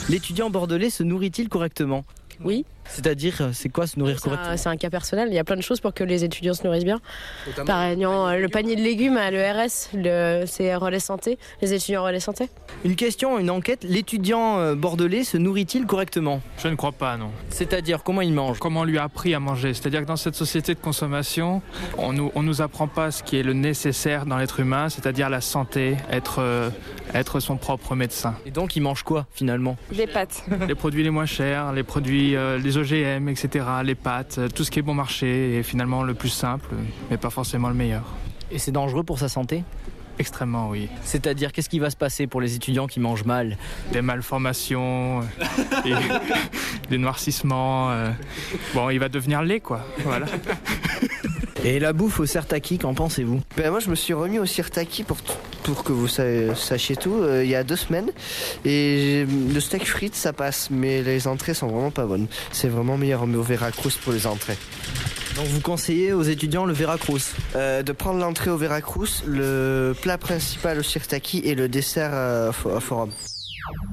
L'étudiant bordelais se nourrit-il correctement ? Oui. C'est-à-dire, c'est quoi se nourrir correctement ? C'est un cas personnel. Il y a plein de choses pour que les étudiants se nourrissent bien. Par exemple, le panier de légumes à l'ERS, c'est Relais Santé, les étudiants Relais Santé. Une question, une enquête. L'étudiant bordelais se nourrit-il correctement ? Je ne crois pas, non. C'est-à-dire, comment il mange ? Comment on lui a appris à manger ? C'est-à-dire que dans cette société de consommation, on nous apprend pas ce qui est le nécessaire dans l'être humain, c'est-à-dire la santé, être son propre médecin. Et donc, il mange quoi, finalement ? Des pâtes. Les produits les moins chers, les produits, les OGM, etc., les pâtes, tout ce qui est bon marché est finalement le plus simple, mais pas forcément le meilleur. Et c'est dangereux pour sa santé ? Extrêmement, oui. C'est-à-dire, qu'est-ce qui va se passer pour les étudiants qui mangent mal ? Des malformations, des noircissements. Bon, il va devenir laid, quoi. Voilà. Et la bouffe au Sirtaki, qu'en pensez-vous ? Moi, je me suis remis au Sirtaki pour que vous sachiez tout, il y a 2 semaines. Et le steak frites, ça passe, mais les entrées sont vraiment pas bonnes. C'est vraiment meilleur au Veracruz pour les entrées. Donc vous conseillez aux étudiants le Veracruz ? De prendre l'entrée au Veracruz, le plat principal au Sirtaki et le dessert au Forum.